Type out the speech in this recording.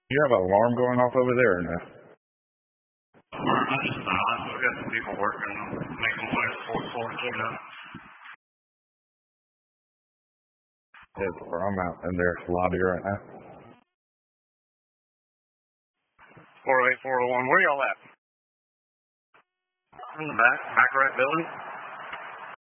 You have an alarm going off over there or no? I just thought we got some people working, making way for the fourth floor now. Yes, bro, I'm out in their lobby right now. 408, 401, where y'all at? In the back right building.